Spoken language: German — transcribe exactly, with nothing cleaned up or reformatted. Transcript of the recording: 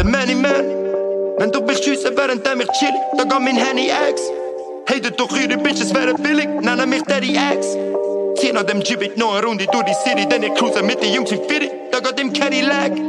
der Many Man. Wenn du willst schiessen, während ich chill, da geht mein Handy X. Hatet doch ihre Bitches, wäre billig, nennen mich Daddy X. Zieh nach dem Jeep noch eine Runde durch die City, denn ich cruise mit den Jungs wie Fitty, da geht im Cadillac.